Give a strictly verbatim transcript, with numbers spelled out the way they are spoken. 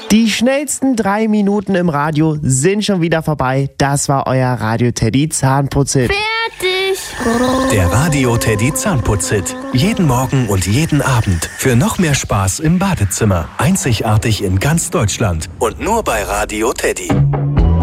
Die schnellsten drei Minuten im Radio sind schon wieder vorbei. Das war euer Radio Teddy Zahnputzhit. Fertig! Der Radio Teddy Zahnputzhit. Jeden Morgen und jeden Abend. Für noch mehr Spaß im Badezimmer. Einzigartig in ganz Deutschland. Und nur bei Radio Teddy.